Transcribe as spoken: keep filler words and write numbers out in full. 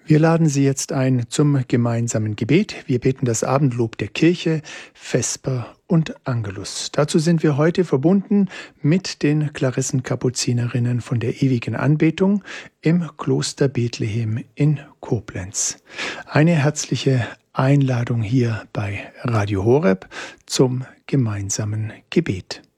Wir laden Sie jetzt ein zum gemeinsamen Gebet. Wir beten das Abendlob der Kirche, Vesper und Angelus. Dazu sind wir heute verbunden mit den Klarissenkapuzinerinnen von der ewigen Anbetung im Kloster Bethlehem in Koblenz. Eine herzliche Einladung hier bei Radio Horeb zum gemeinsamen Gebet.